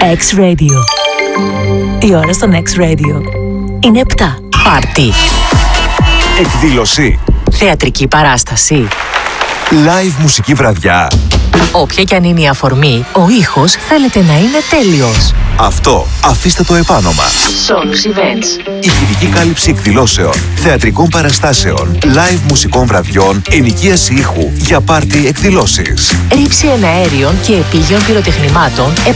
X-Radio. Η ώρα στον X-Radio είναι 7. Πάρτι. Εκδήλωση. Θεατρική παράσταση. Live μουσική βραδιά. Όποια κι αν είναι η αφορμή, ο ήχος θέλετε να είναι τέλειος. Αυτό αφήστε το επάνομα. Solus Events. Ηχηρική κάλυψη εκδηλώσεων, θεατρικών παραστάσεων, live μουσικών βραδιών, ενοικίαση ήχου για πάρτι εκδηλώσεις. Ρήψη εναέριων και επίγειων πυροτεχνημάτων